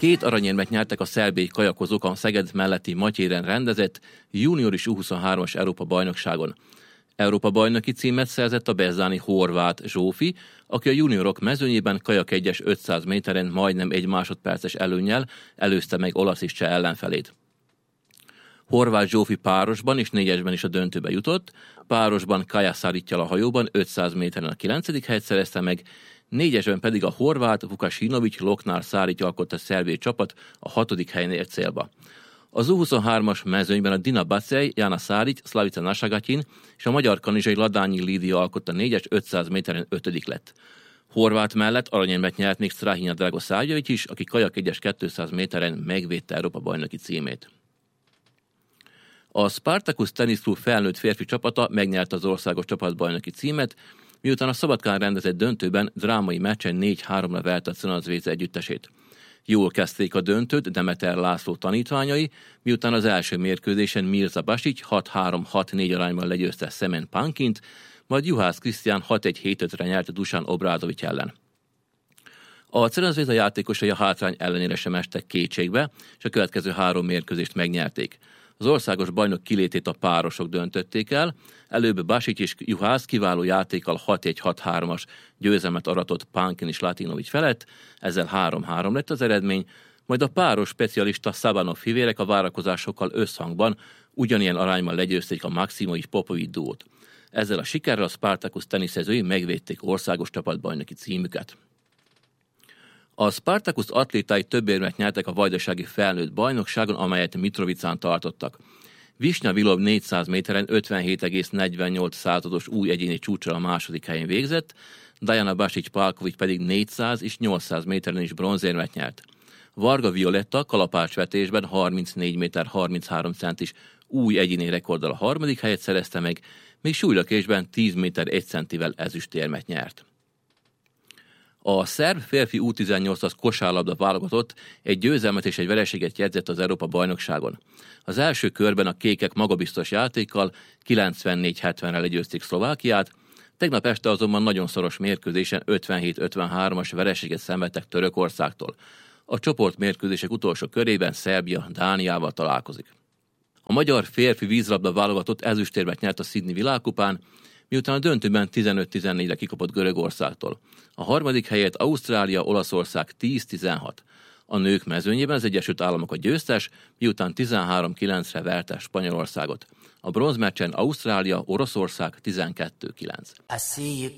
2 aranyérmet nyertek a szerbiai kajakozók a Szeged melletti Matyéren rendezett junioris U23-as Európa-bajnokságon. Európa-bajnoki címet szerzett a bezzáni horvát Zsófi, aki a juniorok mezőnyében kajak 1-es 500 méteren majdnem 1 másodperces előnnyel előzte meg olasz és cseh ellenfelét. Horváth Zsófi párosban és 4-esben is a döntőbe jutott, párosban Kaja Sarittyal a hajóban 500 méteren a 9. helyet szerezte meg, 4-esben pedig a horvát Vukasinovics Loknár Szárity alkotta szerbiai csapat a 6. helyen ért célba. Az U23-as mezőnyben a Dina Bacej, Jana Szárity, Slavica Nasagatyin és a magyar kanizsai Ladányi Lídia alkotta 4-es 500 méteren 5. lett. Horvát mellett aranyérmet nyert még Strahinja Dragosavljević is, aki kajak 1-es 200 méteren megvédte Európa-bajnoki címét. A Spartacus Tennis Club felnőtt férfi csapata megnyerte az országos csapatbajnoki címet, miután a Szabadkán rendezett döntőben drámai meccsen 4-3-ra verte a Crnazvédza együttesét. Jól kezdték a döntőt Demeter László tanítványai, miután az első mérkőzésen Mirza Basic 6-3-6-4 arányban legyőzte Semen Pankint, majd Juhász Krisztián 6-1-7-5-re nyerte Dusan Obradović ellen. A Crnazvédza játékosai a hátrány ellenére sem estek kétségbe, és a következő 3 mérkőzést megnyerték. Az országos bajnok kilétét a párosok döntötték el, előbb Basic és Juhász kiváló játékkal 6-1-6-3-as győzelmet aratott Pankin és Latinović felett, ezzel 3-3 lett az eredmény, majd a páros specialista Szabanov fivérek a várakozásokkal összhangban ugyanilyen arányban legyőzték a Maximović Popović duót. Ezzel a sikerrel a Spartacus teniszezői megvédték országos csapatbajnoki címüket. A Spartacus atlétái több érmet nyertek a vajdasági felnőtt bajnokságon, amelyet Mitrovicán tartottak. Visnya Vilov 400 méteren 57,48%-os új egyéni csúccsal a 2. helyen végzett, Dajana Basic Palković pedig 400 és 800 méteren is bronzérmet nyert. Varga Violetta kalapácsvetésben 34 méter 33 centis új egyéni rekorddal a 3. helyet szerezte meg, míg súlylökésben 10 méter 1 centivel ezüstérmet nyert. A szerb férfi U18-as kosárlabda válogatott egy győzelmet és egy vereséget jegyzett az Európa-bajnokságon. Az első körben a kékek magabiztos játékkal 94-70-re legyőzték Szlovákiát, tegnap este azonban nagyon szoros mérkőzésen 57-53-as vereséget szenvedtek Törökországtól. A csoportmérkőzések utolsó körében Szerbia Dániával találkozik. A magyar férfi vízlabda válogatott ezüstérmet nyert a Sydney világkupán, miután a döntőben 15-14-re kikapott Görögországtól. A 3. helyet Ausztrália, Olaszország 10-16. A nők mezőnyében az Egyesült Államok a győztes, miután 13-9-re verte Spanyolországot. A bronzmeccsen Ausztrália, Oroszország 12-9.